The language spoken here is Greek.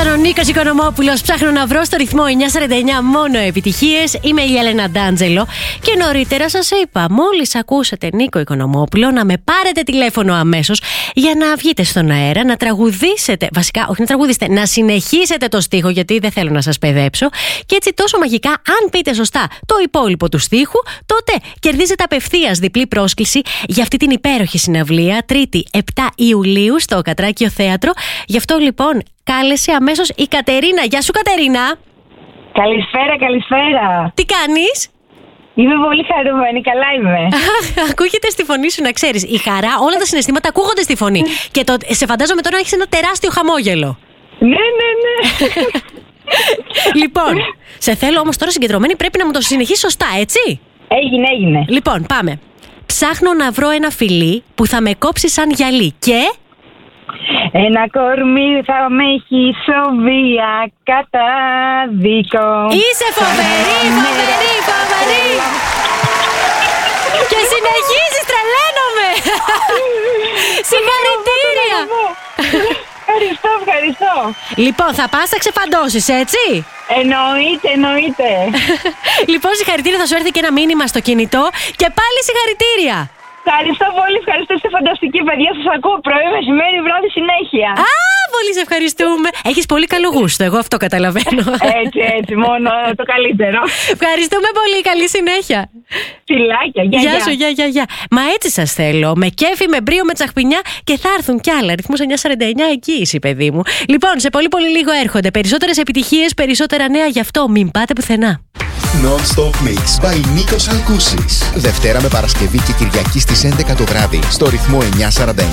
Ήταν ο Νίκος Οικονομόπουλος. Ψάχνω να βρω στο ρυθμό 949 μόνο επιτυχίες. Είμαι η Έλενα Ντάντζελο. Και νωρίτερα σας είπα, μόλις ακούσατε Νίκο Οικονομόπουλο, να με πάρετε τηλέφωνο αμέσως για να βγείτε στον αέρα, να τραγουδήσετε. Βασικά, όχι να τραγουδήσετε, να συνεχίσετε το στίχο, γιατί δεν θέλω να σας παιδέψω. Και έτσι τόσο μαγικά, αν πείτε σωστά το υπόλοιπο του στίχου, τότε κερδίζετε απευθείας διπλή πρόσκληση για αυτή την υπέροχη συναυλία, Τρίτη 7 Ιουλίου στο Κατράκιο Θέατρο. Γι' αυτό λοιπόν κάλεσε αμέσως η Κατερίνα. Γεια σου, Κατερίνα. Καλησπέρα, καλησπέρα. Τι κάνεις? Είμαι πολύ χαρούμενη, καλά είμαι. Ακούγεται στη φωνή σου, να ξέρεις. Η χαρά, όλα τα συναισθήματα ακούγονται στη φωνή. Και σε φαντάζομαι τώρα να έχεις ένα τεράστιο χαμόγελο. Ναι. Λοιπόν, σε θέλω όμως τώρα συγκεντρωμένη, πρέπει να μου το συνεχίσεις σωστά, έτσι? Έγινε. Λοιπόν, πάμε. Ψάχνω να βρω ένα φιλί που θα με κόψει σαν γυαλί και... Ένα κορμί θα με έχει σοβία καταδίκο. Είσαι φοβερή. Και συνεχίζεις, τρελαίνομαι. Συγχαρητήρια. Ευχαριστώ. Λοιπόν, θα πας, θα ξεφαντώσεις, έτσι? Εννοείται. Λοιπόν, συγχαρητήρια, θα σου έρθει και ένα μήνυμα στο κινητό. Και πάλι συγχαρητήρια. Ευχαριστώ πολύ, είστε φανταστικοί παιδιά, σας ακούω πρωί, μεσημέρι, βράδυ συνέχεια. Πολύ σε ευχαριστούμε. Έχεις πολύ καλό γούστο, εγώ αυτό καταλαβαίνω. Έτσι, μόνο το καλύτερο. Ευχαριστούμε πολύ, καλή συνέχεια. Φιλάκια, γεια σου, γεια. Μα έτσι σας θέλω, με κέφι, με μπρίο, με τσαχπινιά και θα έρθουν κι άλλα. Ρυθμός 949 εγγύηση, παιδί μου. Λοιπόν, σε πολύ λίγο έρχονται περισσότερες επιτυχίες, περισσότερα νέα, γι' αυτό μην πάτε πουθενά. Non-Stop Mix by Νίκος Αλκούσης. Δευτέρα με Παρασκευή και Κυριακή στις 11 το βράδυ στο ρυθμό 949.